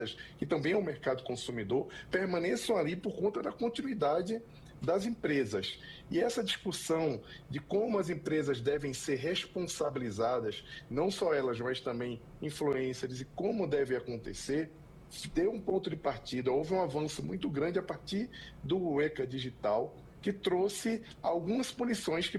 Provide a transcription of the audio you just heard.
que também é um mercado consumidor, permaneçam ali por conta da continuidade das empresas. E essa discussão de como as empresas devem ser responsabilizadas, não só elas, mas também influencers, e como deve acontecer, deu um ponto de partida. Houve um avanço muito grande a partir do ECA Digital, que trouxe algumas punições que